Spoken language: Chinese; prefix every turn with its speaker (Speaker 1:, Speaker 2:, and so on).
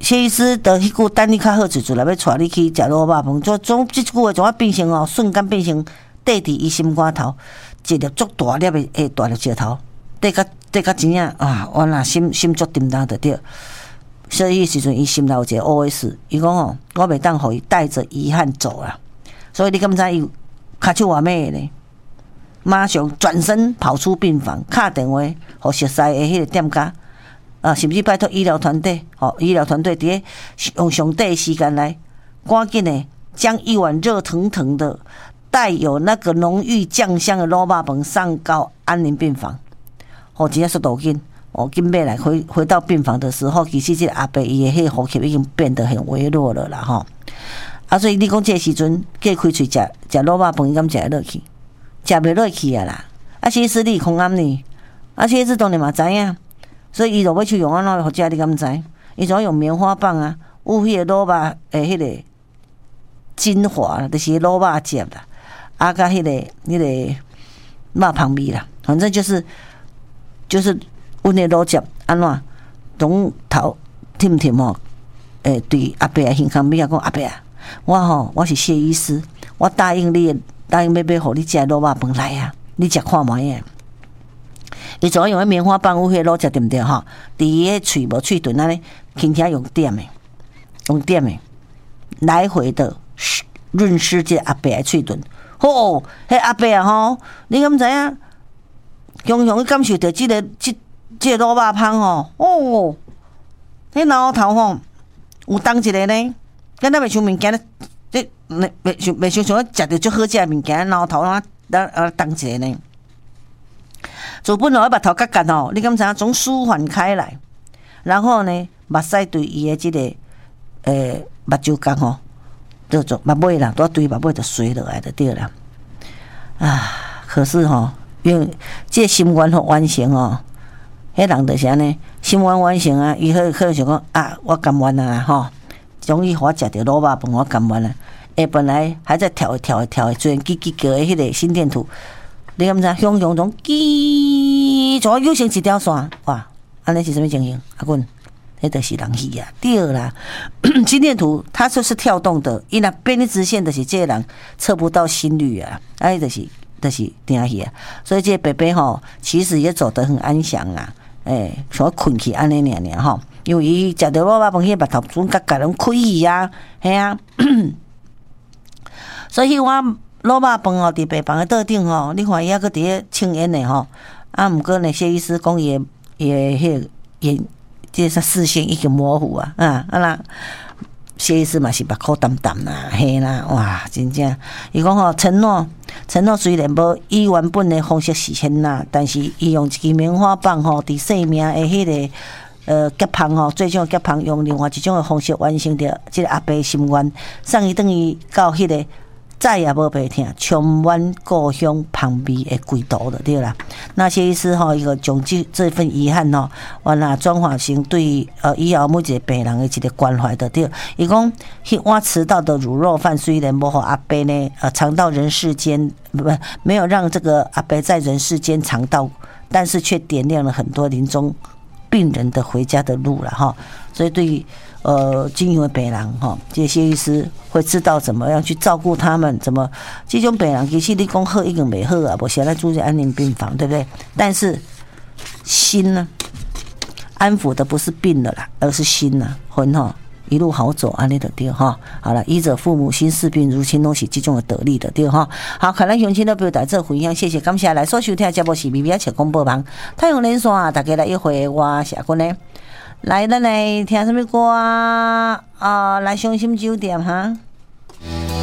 Speaker 1: 谢医师的迄句等你较好就来要带你去食卤肉饭，总即句话从我变成哦，瞬间变成缀伫伊心肝头，一粒足大粒的大粒石头，缀甲真正啊，我若心足沉重就对。所以迄时阵伊心内有一个 OS， 伊讲哦，我袂当互伊带着遗憾走啦。所以你敢知伊骹手偌咩呢？马上转身跑出病房，敲电话互熟悉的迄个店家。甚至拜托医疗团队，医疗团队伫咧用上短的时间来，赶紧的将一碗热腾腾的、带有那个浓郁酱香的卤肉饭上到安宁病房。真正速度紧，紧要来回到病房的时候，其实这个阿伯伊的迄个呼吸已经变得很微弱了啦吼。所以你讲这个时阵，叫开喙食卤肉饭，伊敢食得落去？食袂落去啊啦！其实你空安呢，其实当然嘛知影。所以伊就要去用安怎互食，你敢知？伊就要用棉花棒啊，有迄个卤肉迄个精华，就是卤肉汁啦，甲迄个肉香味啦，反正就是阮的卤汁安怎拢头甜甜吼。对阿伯形象美啊，讲阿伯啊，我是谢医师，我答应要互你食卤肉饭来啊，你食看卖啊。伊主要用棉花棒有迄卤汁对毋对吼？伫伊个喙无喙唇安尼，轻轻用点的，来回的润湿这阿伯的喙唇。迄阿伯啊吼，你敢知影？雄雄感受到这个卤肉香吼，迄脑头吼有当一个呢，敢若袂像物件咧，这袂像食着足好食的物件，脑头当一个呢。主本来目头角角哦，你敢知影总舒缓开来，然后呢，目屎对伊的这个目睭角吼，就做目尾啦，都对目尾就垂落来就对啦。可是吼，因为这心愿吼完成哦，迄人就是安尼，心愿完成啊，伊可能想讲我甘愿啊吼，终于我食着卤肉饭，我甘愿啊。本来还在跳，虽然叽叽叫的迄个心电图。你敢知？雄雄从叽，从又成一条线，哇！安尼是什么情形？阿棍，迄就是人戏啊，对啦。心电图它就是跳动的，伊若变成直线，就是这个人测不到心率啊，就是定戏啊。所以这个伯伯吼，其实也走得很安详啊，像困去安尼尔吼，因为伊食着卤肉饭，迄目头总角角拢开去啊，系啊。所以我。卤肉饭哦，伫病房的桌顶吼，你看伊还搁伫咧庆烟的吼，毋过呢，谢医师讲伊迄个眼，即个视线已经模糊啊，啦，谢医师嘛是目眶澹澹啦，嘿啦，哇，真正，伊讲吼，承诺虽然无以原本的方式实现啦，但是伊用一支棉花棒吼，伫生命的迄个结芳吼，最终结芳用另外一种的方式完成着即个阿伯心愿，送伊等于到迄个。再也无白听，充满故乡香味的归途就对啦。那谢医师吼，伊个将这份遗憾吼，完啦转化成对以后每一个病人的一个关怀就对。伊讲，迄碗迟到的卤肉饭虽然无互阿伯呢尝到人世间，没有让这个阿伯在人世间尝到，但是却点亮了很多临终病人的回家的路了哈。所以对于经营的病人哈，这些医师会知道怎么样去照顾他们，怎么这种病人其实你讲好已经没好啊，无现在住在安宁病房，对不对？但是心呢，安抚的不是病了啦，而是心呐，魂哈一路好走，安尼的对哈。好了，医者父母心，视病如亲，拢是这种的得力的对哈。好，看咱乡亲的表达这分享，谢谢感谢来所收听节目是咪咪切广播网太阳连线，大家来一回我下过呢。来，咱来听什么歌啊？来伤心酒店哈。